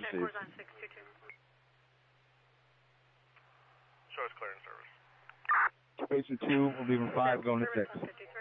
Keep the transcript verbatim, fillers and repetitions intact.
received. on six two two. Show us clear in service. Station two, we're leaving five, going to six. Service on fifty-two.